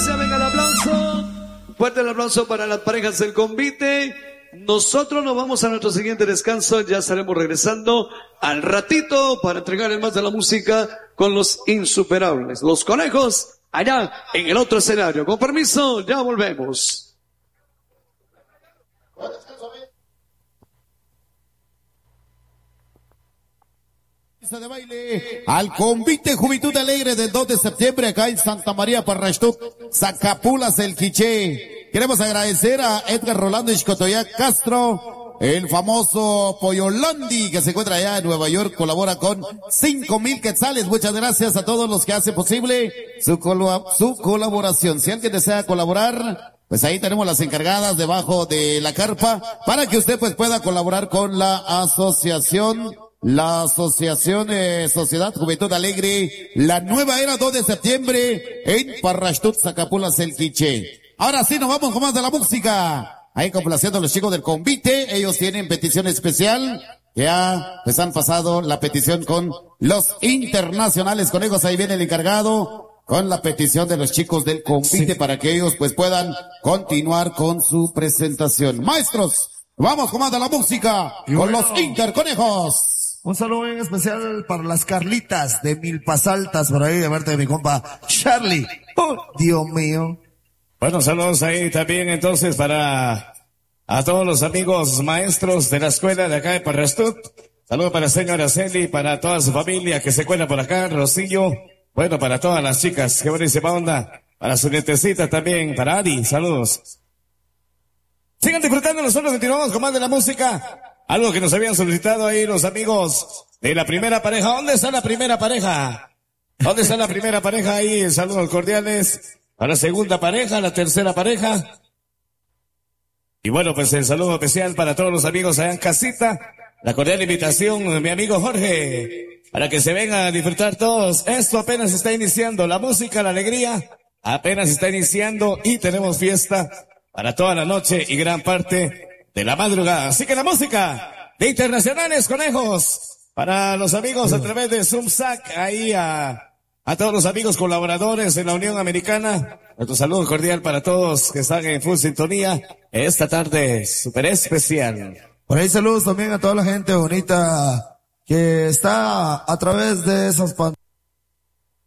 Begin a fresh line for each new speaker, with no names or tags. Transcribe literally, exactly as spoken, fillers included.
gracias, venga el aplauso. Fuerte el aplauso para las parejas del convite. Nosotros nos vamos a nuestro siguiente descanso, ya estaremos regresando al ratito para entregar más de la música con los insuperables, los conejos, allá en el otro escenario. Con permiso, ya volvemos.
De baile al convite Juventud Alegre del dos de septiembre acá en Santa María Parrashtuk, Zacapulas el Quiché. Queremos agradecer a Edgar Rolando Ixcotoyac Castro, el famoso Poyolandi que se encuentra allá en Nueva York, colabora con cinco mil quetzales. Muchas gracias a todos los que hacen posible su, col su colaboración. Si alguien desea colaborar, pues ahí tenemos las encargadas debajo de la carpa para que usted pues pueda colaborar con la asociación. La Asociación eh, Sociedad Juventud Alegre, la nueva era dos de septiembre en Parrashtuk, Zacapulas el Quiché. Ahora sí nos vamos con más de la música. Ahí complaciendo a los chicos del convite, ellos tienen petición especial. Ya pues han pasado la petición con los internacionales conejos, ahí viene el encargado con la petición de los chicos del convite sí. Para que ellos pues puedan continuar con su presentación. Maestros, vamos con más de la música y con bueno. Los interconejos.
Un saludo en especial para las Carlitas de Milpas Altas, por ahí de parte de mi compa Charlie. Oh, Dios mío.
Bueno, saludos ahí también entonces para a todos los amigos maestros de la escuela de acá de Parrashtuk. Saludos para la señora Celi, para toda su familia que se cuela por acá, Rosillo. Bueno, para todas las chicas, qué buenísima onda. Para su nietecita también, para Ari, saludos. Sigan disfrutando, nosotros continuamos con más de la música. Algo que nos habían solicitado ahí los amigos de la primera pareja. ¿Dónde está la primera pareja? ¿Dónde está la primera pareja ahí? Saludos cordiales a la segunda pareja, a la tercera pareja. Y bueno, pues el saludo especial para todos los amigos allá en casita. La cordial invitación de mi amigo Jorge, para que se vengan a disfrutar todos. Esto apenas está iniciando, la música, la alegría, apenas está iniciando y tenemos fiesta para toda la noche y gran parte de la madrugada. Así que la música de Internacionales Conejos para los amigos a través de Zoomsac, ahí a, a todos los amigos colaboradores en la Unión Americana. Nuestro saludo cordial para todos que están en full sintonía esta tarde súper especial.
Por ahí saludos también a toda la gente bonita que está a través de esas pantallas.